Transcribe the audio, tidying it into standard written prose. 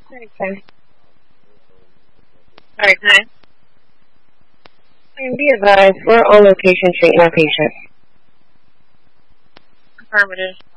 Okay. Alright, time. And be advised, we're on location treating our patient. Affirmative.